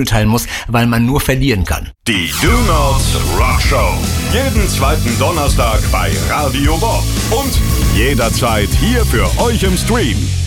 Bühne teilen muss, weil man nur verlieren kann. Die Do Nots Rock Show. Jeden zweiten Donnerstag bei Radio Bob. Und jederzeit hier für euch im Stream.